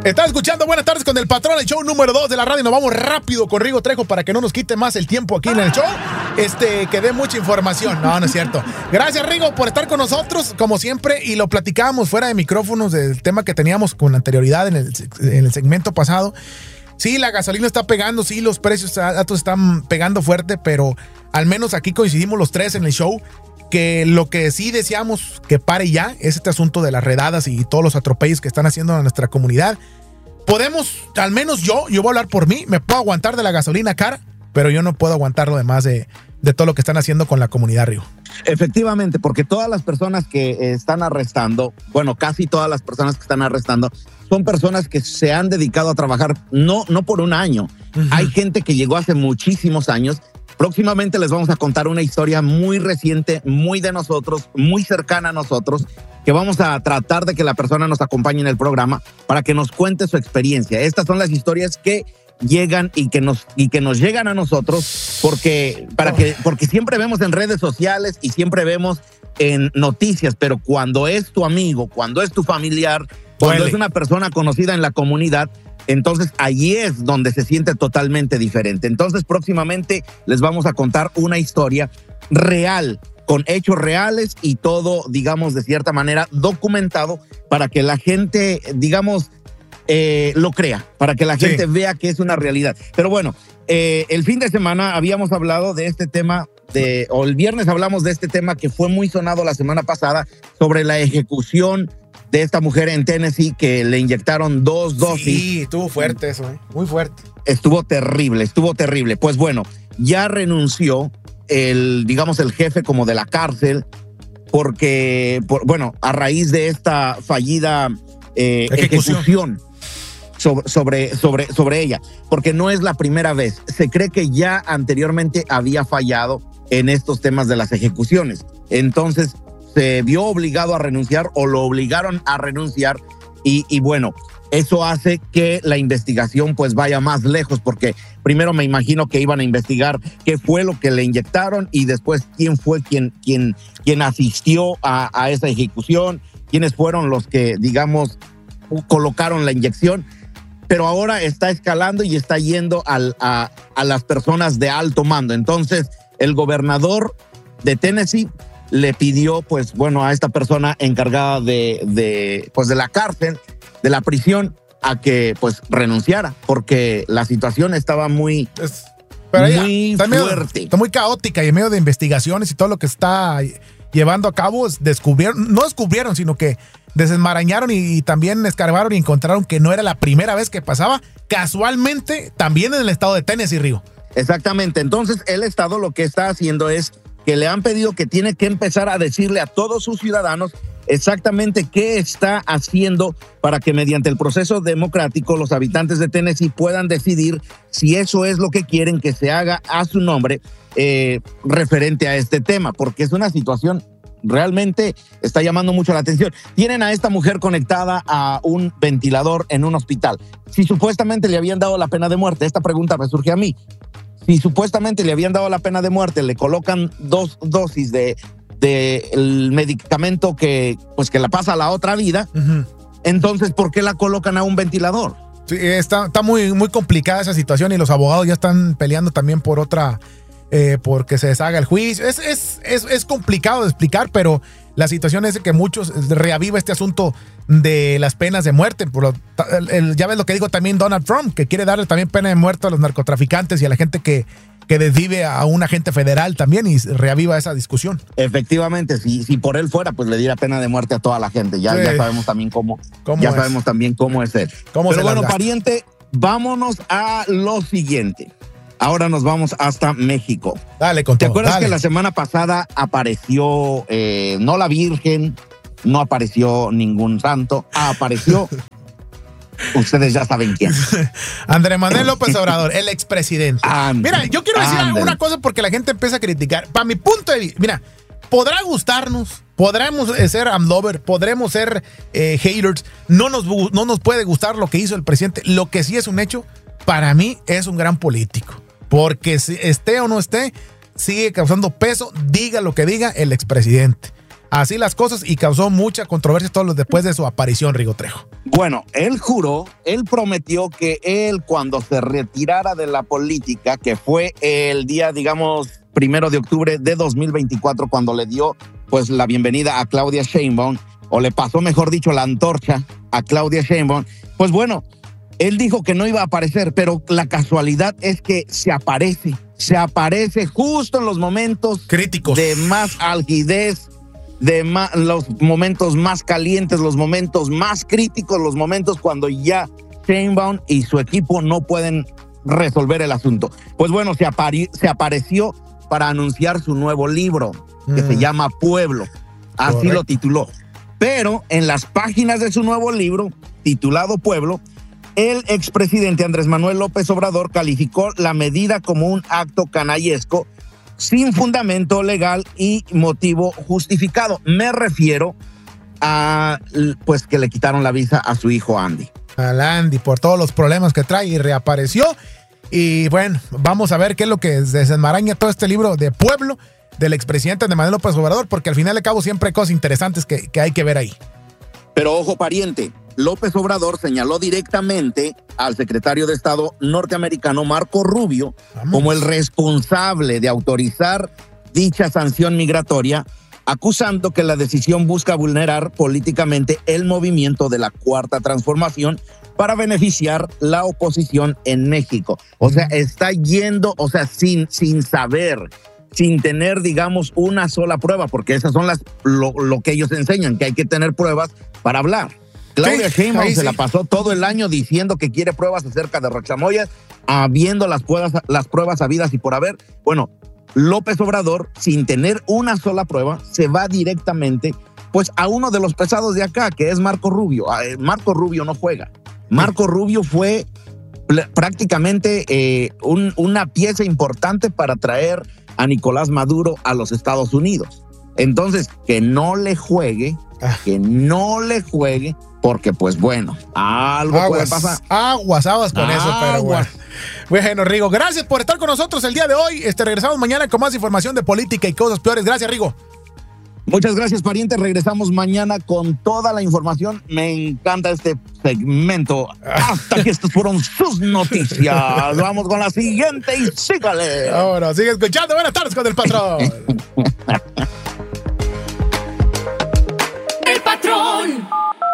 Estás escuchando Buenas Tardes con el Patrón, el show número 2 de la radio. Nos vamos rápido con Rigo Trejo para que no nos quite más el tiempo aquí en el show. Que dé mucha información. No es cierto. Gracias, Rigo, por estar con nosotros, como siempre. Y lo platicábamos fuera de micrófonos del tema que teníamos con anterioridad en el segmento pasado. Sí, la gasolina está pegando, sí, los precios altos están pegando fuerte, pero al menos aquí coincidimos los tres en el show que lo que sí deseamos que pare ya es este asunto de las redadas y todos los atropellos que están haciendo a nuestra comunidad. Podemos, al menos yo voy a hablar por mí, me puedo aguantar de la gasolina cara, pero yo no puedo aguantar lo demás de todo lo que están haciendo con la comunidad, Río. Efectivamente, porque todas las personas que están arrestando, bueno, casi todas las personas que están arrestando, son personas que se han dedicado a trabajar no por un año. Uh-huh. Hay gente que llegó hace muchísimos años. Próximamente les vamos a contar una historia muy reciente, muy de nosotros, muy cercana a nosotros, que vamos a tratar de que la persona nos acompañe en el programa para que nos cuente su experiencia. Estas son las historias que llegan y que nos llegan a nosotros porque siempre vemos en redes sociales y siempre vemos en noticias, pero cuando es tu amigo, cuando es tu familiar, cuando es una persona conocida en la comunidad, entonces allí es donde se siente totalmente diferente. Entonces próximamente les vamos a contar una historia real, con hechos reales y todo, digamos, de cierta manera documentado para que la gente, digamos, lo crea, para que la gente vea que es una realidad. Pero bueno, el fin de semana habíamos hablado de este tema, o el viernes hablamos de este tema que fue muy sonado la semana pasada sobre la ejecución de esta mujer en Tennessee que le inyectaron 2 dosis. Sí, estuvo fuerte eso, muy fuerte. Estuvo terrible. Pues bueno, ya renunció el jefe como de la cárcel porque, a raíz de esta fallida ejecución sobre ella, porque no es la primera vez. Se cree que ya anteriormente había fallado en estos temas de las ejecuciones. Entonces se vio obligado a renunciar o lo obligaron a renunciar y bueno, eso hace que la investigación pues vaya más lejos, porque primero me imagino que iban a investigar qué fue lo que le inyectaron y después quién fue quien asistió a esa ejecución, quiénes fueron los que, digamos, colocaron la inyección. Pero ahora está escalando y está yendo a las personas de alto mando. Entonces el gobernador de Tennessee le pidió, pues bueno, a esta persona encargada de la cárcel, de la prisión, a que pues renunciara, porque la situación estaba muy fuerte. Está muy caótica y en medio de investigaciones y todo lo que está llevando a cabo, no descubrieron, sino que desenmarañaron y también escarbaron y encontraron que no era la primera vez que pasaba, casualmente también en el estado de Tennessee, Río. Exactamente, entonces el estado lo que está haciendo es que le han pedido que tiene que empezar a decirle a todos sus ciudadanos exactamente qué está haciendo para que mediante el proceso democrático los habitantes de Tennessee puedan decidir si eso es lo que quieren que se haga a su nombre referente a este tema, porque es una situación realmente está llamando mucho la atención. Tienen a esta mujer conectada a un ventilador en un hospital. Si supuestamente le habían dado la pena de muerte, esta pregunta me surge a mí. Si supuestamente le habían dado la pena de muerte, le colocan 2 dosis de el medicamento que la pasa a la otra vida, uh-huh. Entonces, ¿por qué la colocan a un ventilador? Sí, está muy, muy complicada esa situación y los abogados ya están peleando también por otra, porque se deshaga el juicio. Es complicado de explicar, pero la situación es que muchos reaviva este asunto de las penas de muerte. Ya ves lo que dijo también Donald Trump, que quiere darle también pena de muerte a los narcotraficantes y a la gente que desvive a un agente federal también, y reaviva esa discusión. Efectivamente, si por él fuera, pues le diera pena de muerte a toda la gente. Ya sabemos también cómo es él. Pero bueno, pariente, vámonos a lo siguiente. Ahora nos vamos hasta México. Dale, con todo. ¿Te acuerdas que la semana pasada apareció, no la Virgen, no apareció ningún santo, apareció... Ustedes ya saben quién. Andrés Manuel López Obrador, el expresidente. Mira, yo quiero decir una cosa porque la gente empieza a criticar. Para mi punto de vista, mira, podrá gustarnos, podremos ser amlover, podremos ser haters, no nos puede gustar lo que hizo el presidente. Lo que sí es un hecho, para mí es un gran político. Porque si esté o no esté, sigue causando peso, diga lo que diga el expresidente. así las cosas y causó mucha controversia después de su aparición, Rigo Trejo. Bueno, él prometió que él cuando se retirara de la política, que fue el día, digamos, 1 de octubre de 2024, cuando le dio pues la bienvenida a Claudia Sheinbaum, o le pasó, mejor dicho, la antorcha a Claudia Sheinbaum, pues bueno, él dijo que no iba a aparecer, pero la casualidad es que se aparece justo en los momentos críticos, de más algidez, los momentos más calientes, los momentos más críticos, los momentos cuando ya Sheinbaum y su equipo no pueden resolver el asunto. Pues bueno, se apareció para anunciar su nuevo libro, que se llama Pueblo, así Correcto. lo tituló. Pero en las páginas de su nuevo libro, titulado Pueblo, el expresidente Andrés Manuel López Obrador calificó la medida como un acto canallesco sin fundamento legal y motivo justificado. Me refiero a pues que le quitaron la visa a su hijo Andy. Al Andy, por todos los problemas que trae, y reapareció. Y bueno, vamos a ver qué es lo que desenmaraña todo este libro de Pueblo del expresidente Andrés Manuel López Obrador, porque al final de cabo siempre hay cosas interesantes que hay que ver ahí. Pero ojo, pariente, López Obrador señaló directamente al secretario de Estado norteamericano Marco Rubio como el responsable de autorizar dicha sanción migratoria, acusando que la decisión busca vulnerar políticamente el movimiento de la Cuarta Transformación para beneficiar la oposición en México. O sea, está yendo, o sea, sin saber, sin tener, digamos, una sola prueba, porque esas son lo que ellos enseñan, que hay que tener pruebas para hablar. Claudia Sheinbaum se la pasó todo el año diciendo que quiere pruebas acerca de Rochamoya, habiendo las pruebas habidas y por haber. Bueno, López Obrador, sin tener una sola prueba, se va directamente pues a uno de los pesados de acá, que es Marco Rubio. Marco Rubio no juega. Marco Rubio fue prácticamente una pieza importante para traer a Nicolás Maduro a los Estados Unidos. Entonces, que no le juegue, porque pues bueno, algo puede pasar. Aguas con eso, pero bueno. Bueno, Rigo, gracias por estar con nosotros el día de hoy. Regresamos mañana con más información de política y cosas peores. Gracias, Rigo. Muchas gracias, pariente. Regresamos mañana con toda la información. Me encanta este segmento. Hasta aquí estas fueron sus noticias. Vamos con la siguiente y sígale. Ahora, sigue escuchando. Buenas tardes con el patrón. El patrón.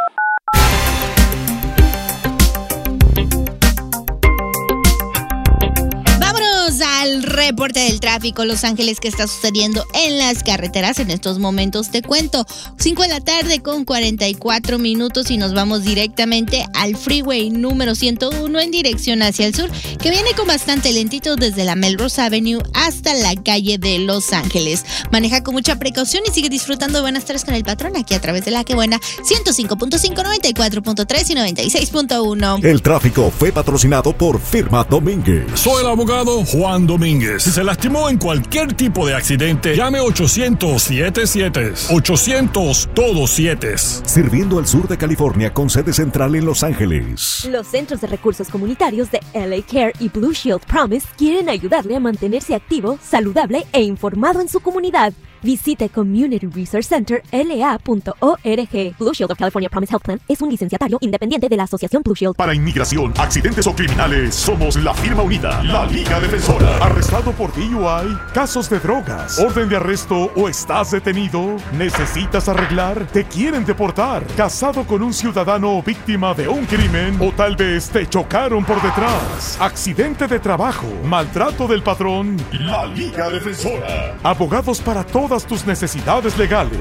Al reporte del tráfico Los Ángeles, que está sucediendo en las carreteras en estos momentos. Te cuento, 5 de la tarde con 44 minutos y nos vamos directamente al freeway número 101 en dirección hacia el sur, que viene con bastante lentito desde la Melrose Avenue hasta la calle de Los Ángeles. Maneja con mucha precaución y sigue disfrutando de Buenas Tardes con el Patrón aquí a través de La Que Buena 105.5, 94.3 y 96.1. El tráfico fue patrocinado por Firma Domínguez. Soy el abogado Juan Domínguez. Si se lastimó en cualquier tipo de accidente, llame 800-77. 800 todos 7. Sirviendo al sur de California con sede central en Los Ángeles. Los Centros de Recursos Comunitarios de LA Care y Blue Shield Promise quieren ayudarle a mantenerse activo, saludable e informado en su comunidad. Visite Community Resource Center LA.org. Blue Shield of California Promise Health Plan es un licenciatario independiente de la Asociación Blue Shield. Para inmigración, accidentes o criminales, somos la firma unida, la Liga Defensora. ¿Arrestado por DUI? ¿Casos de drogas? ¿Orden de arresto o estás detenido? ¿Necesitas arreglar? ¿Te quieren deportar? ¿Casado con un ciudadano o víctima de un crimen? ¿O tal vez te chocaron por detrás? ¿Accidente de trabajo? ¿Maltrato del patrón? La Liga Defensora. Abogados para todas tus necesidades legales.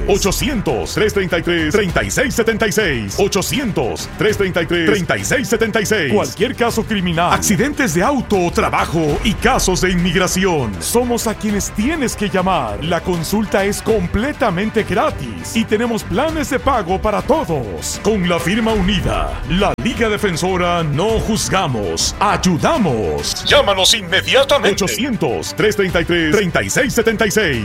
800-333-3676. 800-333-3676. Cualquier caso criminal, accidentes de auto o trabajo y casos de inmigración. Somos a quienes tienes que llamar. La consulta es completamente gratis y tenemos planes de pago para todos. Con la firma unida, la Liga Defensora, no juzgamos, ayudamos. Llámanos inmediatamente. 800-333-3676.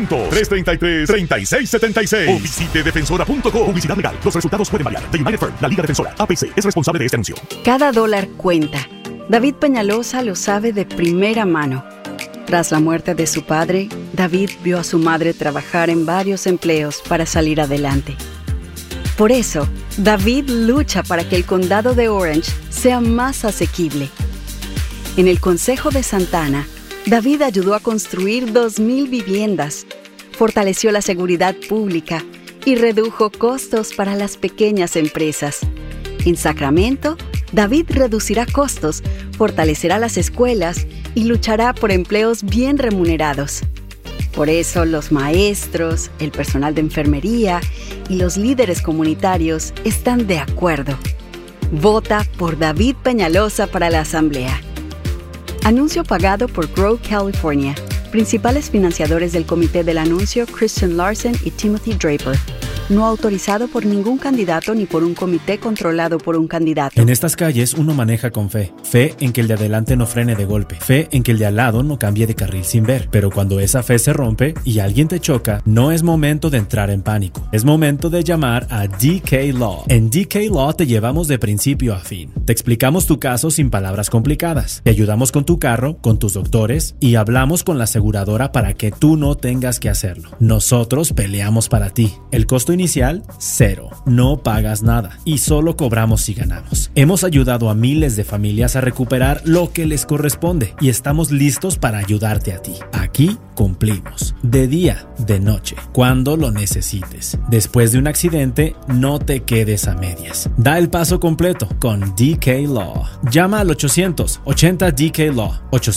800-333-3676 o visite defensora.com. Publicidad legal. Los resultados pueden variar. The United Firm, la Liga Defensora, APC, es responsable de este anuncio. Cada dólar cuenta. David Peñalosa lo sabe de primera mano. Tras la muerte de su padre, David vio a su madre trabajar en varios empleos para salir adelante. Por eso, David lucha para que el condado de Orange sea más asequible. En el Consejo de Santana, David ayudó a construir 2,000 viviendas, fortaleció la seguridad pública y redujo costos para las pequeñas empresas. En Sacramento, David reducirá costos, fortalecerá las escuelas y luchará por empleos bien remunerados. Por eso los maestros, el personal de enfermería y los líderes comunitarios están de acuerdo. Vota por David Peñalosa para la Asamblea. Anuncio pagado por Grow California. Principales financiadores del comité del anuncio: Christian Larson y Timothy Draper. No autorizado por ningún candidato ni por un comité controlado por un candidato. En estas calles uno maneja con fe. Fe en que el de adelante no frene de golpe. Fe en que el de al lado no cambie de carril sin ver. Pero cuando esa fe se rompe y alguien te choca, no es momento de entrar en pánico. Es momento de llamar a DK Law. En DK Law te llevamos de principio a fin. Te explicamos tu caso sin palabras complicadas. Te ayudamos con tu carro, con tus doctores y hablamos con la aseguradora para que tú no tengas que hacerlo. Nosotros peleamos para ti. El costo inicial, 0. No pagas nada y solo cobramos si ganamos. Hemos ayudado a miles de familias a recuperar lo que les corresponde y estamos listos para ayudarte a ti. Aquí cumplimos. De día, de noche, cuando lo necesites. Después de un accidente, no te quedes a medias. Da el paso completo con DK Law. Llama al 800-80-DK-LAW,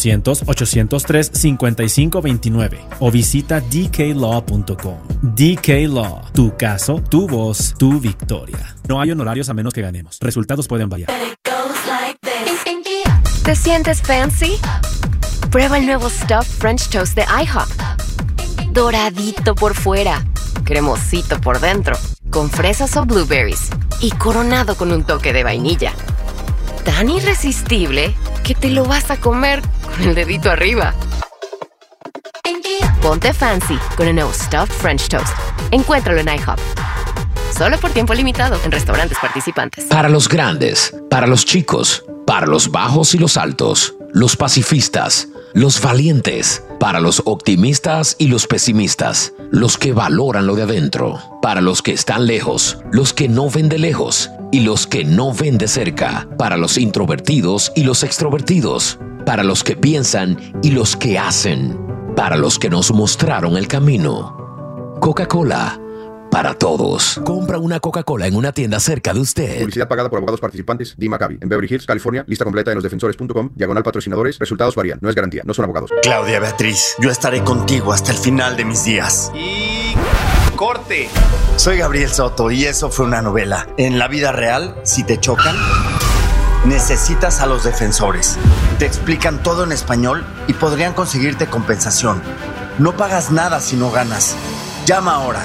800-803-5529 o visita dklaw.com. DK Law, tu caso, tu voz, tu victoria. No hay honorarios a menos que ganemos. Resultados pueden variar. ¿Te sientes fancy? Prueba el nuevo Stuffed French Toast de IHOP. Doradito por fuera, cremosito por dentro, con fresas o blueberries y coronado con un toque de vainilla. Tan irresistible que te lo vas a comer con el dedito arriba. Ponte fancy con el nuevo Stuffed French Toast. Encuéntralo en IHOP. Solo por tiempo limitado en restaurantes participantes. Para los grandes, para los chicos, para los bajos y los altos, los pacifistas, los valientes, para los optimistas y los pesimistas, los que valoran lo de adentro, para los que están lejos, los que no ven de lejos y los que no ven de cerca, para los introvertidos y los extrovertidos, para los que piensan y los que hacen, para los que nos mostraron el camino. Coca-Cola, para todos. Compra una Coca-Cola en una tienda cerca de usted. Publicidad pagada por abogados participantes. Dee Maccabi. En Beverly Hills, California. Lista completa en losdefensores.com. /patrocinadores. Resultados varían. No es garantía. No son abogados. Claudia Beatriz, yo estaré contigo hasta el final de mis días. Y... ¡corte! Soy Gabriel Soto y eso fue una novela. En la vida real, si te chocan, necesitas a los defensores. Te explican todo en español y podrían conseguirte compensación. No pagas nada si no ganas. Llama ahora,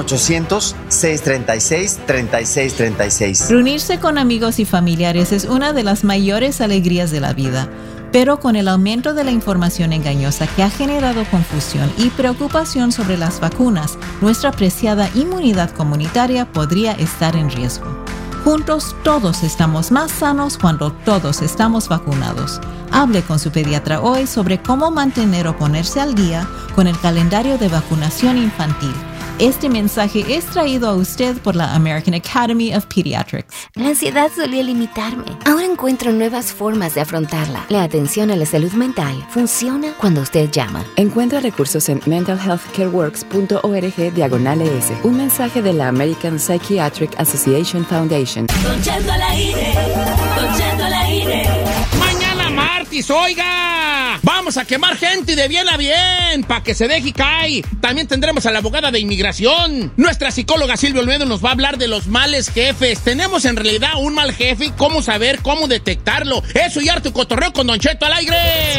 1-800-636-3636. Reunirse con amigos y familiares es una de las mayores alegrías de la vida. Pero con el aumento de la información engañosa que ha generado confusión y preocupación sobre las vacunas, nuestra preciada inmunidad comunitaria podría estar en riesgo. Juntos todos estamos más sanos cuando todos estamos vacunados. Hable con su pediatra hoy sobre cómo mantener o ponerse al día con el calendario de vacunación infantil. Este mensaje es traído a usted por la American Academy of Pediatrics. La ansiedad solía limitarme. Ahora encuentro nuevas formas de afrontarla. La atención a la salud mental funciona cuando usted llama. Encuentra recursos en mentalhealthcareworks.org/ES. Un mensaje de la American Psychiatric Association Foundation. Don Cheto al aire. Don Cheto al aire. Mañana martes, oiga. Vamos a quemar gente de bien a bien, para que se deje caer. También tendremos a la abogada de inmigración. Nuestra psicóloga Silvia Olmedo nos va a hablar de los males jefes. ¿Tenemos en realidad un mal jefe? ¿Cómo saber, cómo detectarlo? Eso y harto cotorreo con Don Cheto al aire.